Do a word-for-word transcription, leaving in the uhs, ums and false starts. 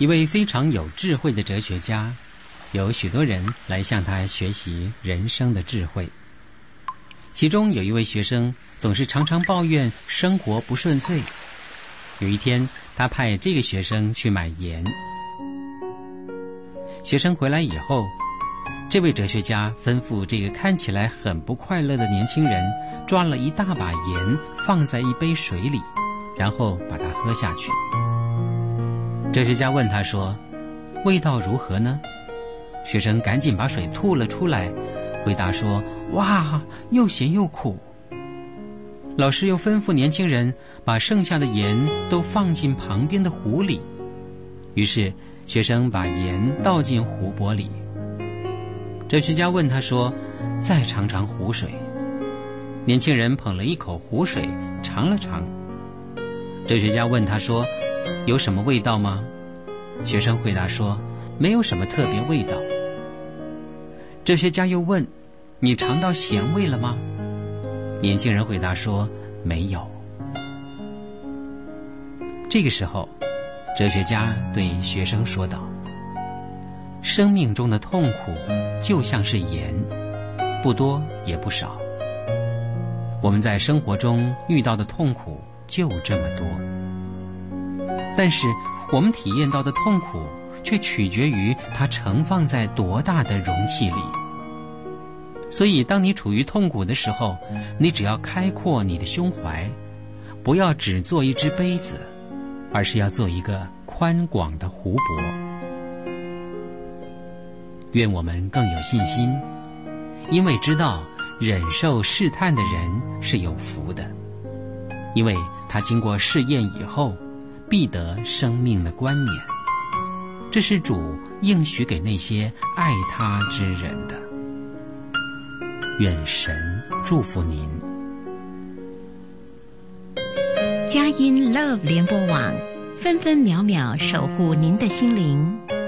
一位非常有智慧的哲学家，有许多人来向他学习人生的智慧。其中有一位学生总是常常抱怨生活不顺遂。有一天，他派这个学生去买盐。学生回来以后，这位哲学家吩咐这个看起来很不快乐的年轻人抓了一大把盐放在一杯水里，然后把它喝下去。哲学家问他说：味道如何呢？学生赶紧把水吐了出来，回答说：哇，又咸又苦。老师又吩咐年轻人把剩下的盐都放进旁边的湖里。于是学生把盐倒进湖泊里。哲学家问他说：再尝尝湖水。年轻人捧了一口湖水尝了尝。哲学家问他说：有什么味道吗？学生回答说：没有什么特别味道。哲学家又问：你尝到咸味了吗？年轻人回答说：没有。这个时候，哲学家对学生说道：生命中的痛苦就像是盐，不多也不少。我们在生活中遇到的痛苦就这么多，但是我们体验到的痛苦却取决于它盛放在多大的容器里。所以当你处于痛苦的时候，你只要开阔你的胸怀，不要只做一只杯子，而是要做一个宽广的湖泊。愿我们更有信心，因为知道忍受试探的人是有福的，因为他经过试验以后必得生命的冠冕。这是主应许给那些爱他之人的。愿神祝福您。 佳音 Love 联播网，分分秒秒守护您的心灵。